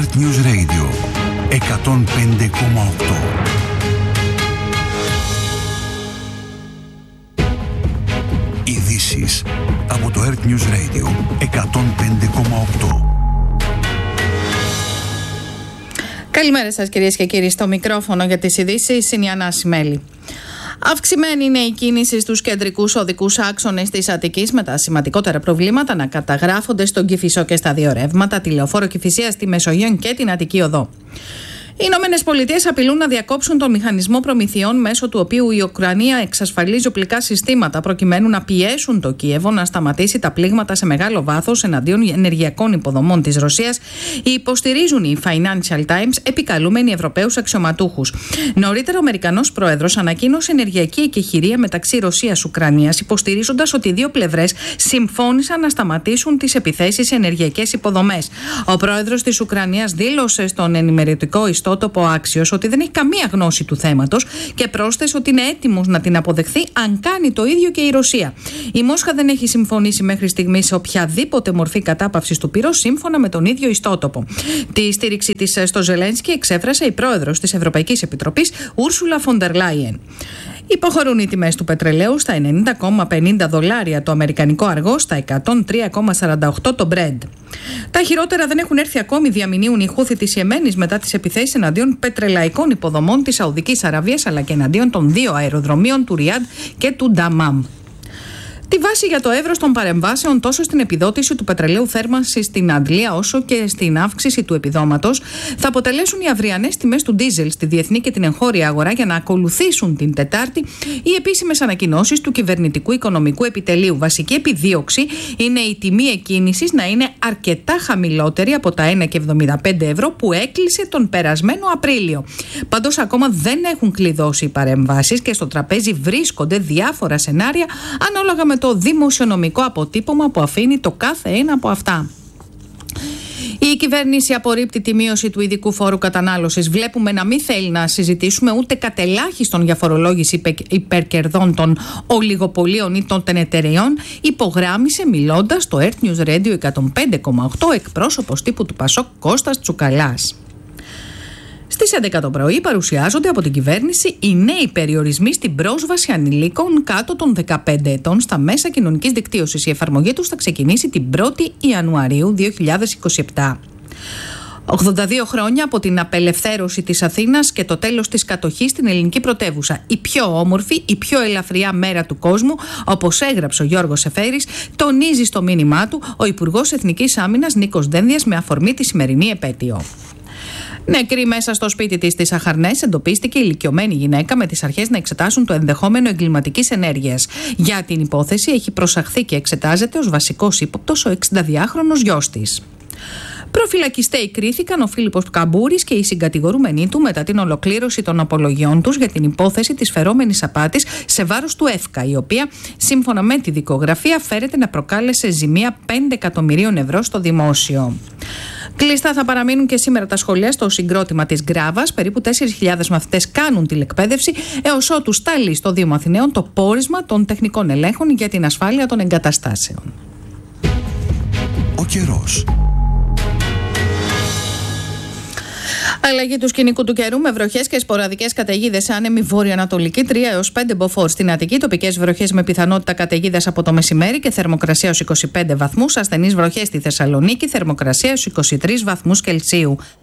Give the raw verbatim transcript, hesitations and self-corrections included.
Earth News Radio εκατόν πέντε κόμμα οκτώ. Ειδήσεις από το Earth News Radio εκατόν πέντε κόμμα οκτώ. Καλημέρα σας κυρίες και κύριοι, στο μικρόφωνο για τις ειδήσεις είναι η Ανά Σιμέλη. Αυξημένη είναι η κίνηση στους κεντρικούς οδικούς άξονες της Αττικής, με τα σημαντικότερα προβλήματα να καταγράφονται στον Κηφισό και στα δύο ρεύματα, τη Λεωφόρο Κηφισίας, τη Μεσογείο και την Αττική Οδό. Οι Ηνωμένες Πολιτείες απειλούν να διακόψουν τον μηχανισμό προμηθειών μέσω του οποίου η Ουκρανία εξασφαλίζει οπλικά συστήματα προκειμένου να πιέσουν το Κίεβο να σταματήσει τα πλήγματα σε μεγάλο βάθος εναντίον ενεργειακών υποδομών της Ρωσίας, υποστηρίζουν οι Financial Times, επικαλούμενοι Ευρωπαίους αξιωματούχους. Νωρίτερα, ο Αμερικανός Πρόεδρος ανακοίνωσε ενεργειακή εκεχηρία μεταξύ Ρωσίας-Ουκρανίας, υποστηρίζοντας ότι οι δύο πλευρές συμφώνησαν να σταματήσουν τις επιθέσεις σε ενεργειακές υποδομές. Ο Πρόεδρος της Ουκρανίας δήλωσε στον ενημερωτικό ιστό το Άξιος ότι δεν έχει καμία γνώση του θέματος και πρόσθεσε ότι είναι έτοιμος να την αποδεχθεί αν κάνει το ίδιο και η Ρωσία. Η Μόσχα δεν έχει συμφωνήσει μέχρι στιγμής σε οποιαδήποτε μορφή κατάπαυσης του πυρός, σύμφωνα με τον ίδιο ιστότοπο. Τη στήριξη της στο Ζελένσκι εξέφρασε η πρόεδρος της Ευρωπαϊκής Επιτροπής, Ούρσουλα φον ντερ Λάιεν. Υποχωρούν οι τιμές του πετρελαίου στα ενενήντα κόμμα πενήντα δολάρια το αμερικανικό αργό, στα εκατόν τρία κόμμα σαράντα οκτώ το Brent. Τα χειρότερα δεν έχουν έρθει ακόμη, διαμηνύουν οι Χούθι της Ιεμένης μετά τις επιθέσεις εναντίον πετρελαϊκών υποδομών της Σαουδικής Αραβίας, αλλά και εναντίον των δύο αεροδρομίων του Ριάντ και του Νταμάμ. Τη βάση για το εύρος των παρεμβάσεων τόσο στην επιδότηση του πετρελαίου θέρμανσης στην Αντλία όσο και στην αύξηση του επιδόματος θα αποτελέσουν οι αυριανές τιμές του ντίζελ στη διεθνή και την εγχώρια αγορά, για να ακολουθήσουν την Τετάρτη οι επίσημες ανακοινώσεις του Κυβερνητικού Οικονομικού Επιτελείου. Βασική επιδίωξη είναι η τιμή εκκίνησης να είναι αρκετά χαμηλότερη από τα ένα κόμμα εβδομήντα πέντε ευρώ που έκλεισε τον περασμένο Απρίλιο. Πάντως ακόμα δεν έχουν κλειδώσει οι παρεμβάσεις και στο τραπέζι βρίσκονται διάφορα σενάρια ανάλογα με το δημοσιονομικό αποτύπωμα που αφήνει το κάθε ένα από αυτά. Η κυβέρνηση απορρίπτει τη μείωση του ειδικού φόρου κατανάλωσης. Βλέπουμε να μην θέλει να συζητήσουμε ούτε κατ' ελάχιστον για φορολόγηση υπερκερδών των ολιγοπολίων ή των εταιρεών, υπογράμμισε μιλώντας στο Earth News Radio εκατόν πέντε κόμμα οκτώ εκπρόσωπος τύπου του Πασόκ Κώστας Τσουκαλάς. Στις έντεκα το πρωί παρουσιάζονται από την κυβέρνηση οι νέοι περιορισμοί στην πρόσβαση ανηλίκων κάτω των δεκαπέντε ετών στα μέσα κοινωνικής δικτύωσης. Η εφαρμογή τους θα ξεκινήσει την πρώτη Ιανουαρίου δύο χιλιάδες είκοσι επτά. ογδόντα δύο χρόνια από την απελευθέρωση της Αθήνας και το τέλος της κατοχής στην ελληνική πρωτεύουσα. Η πιο όμορφη, η πιο ελαφριά μέρα του κόσμου, όπως έγραψε ο Γιώργος Σεφέρης, τονίζει στο μήνυμά του ο Υπουργός Εθνικής Άμυνας Νίκος Δένδιας με αφορμή τη σημερινή επέτειο. Νεκρή μέσα στο σπίτι της στις Αχαρνές εντοπίστηκε η ηλικιωμένη γυναίκα, με τις αρχές να εξετάσουν το ενδεχόμενο εγκληματικής ενέργειας. Για την υπόθεση έχει προσαχθεί και εξετάζεται ως βασικός ύποπτος ο εξηνταδυάχρονος γιος της. Προφυλακιστέοι κρίθηκαν ο Φίλιππος Καμπούρης και οι συγκατηγορούμενοι του μετά την ολοκλήρωση των απολογιών τους για την υπόθεση της φερόμενης απάτης σε βάρος του ΕΦΚΑ, η οποία σύμφωνα με τη δικογραφία φέρεται να προκάλεσε ζημία πέντε εκατομμυρίων ευρώ στο δημόσιο. Κλειστά θα παραμείνουν και σήμερα τα σχολεία στο συγκρότημα της Γκράβας. Περίπου τέσσερις χιλιάδες μαθητές κάνουν τηλεκπαίδευση έως ότου σταλεί στο Δήμο Αθηναίων το πόρισμα των τεχνικών ελέγχων για την ασφάλεια των εγκαταστάσεων. Ο καιρός. Αλλαγή του σκηνικού του καιρού με βροχές και σποραδικές καταιγίδες σε άνεμη βόρειο-ανατολική, τρία έως πέντε μποφόρ στην Αττική, τοπικές βροχές με πιθανότητα καταιγίδας από το μεσημέρι και θερμοκρασία ως είκοσι πέντε βαθμούς, ασθενείς βροχές στη Θεσσαλονίκη, θερμοκρασία ως είκοσι τρεις βαθμούς Κελσίου.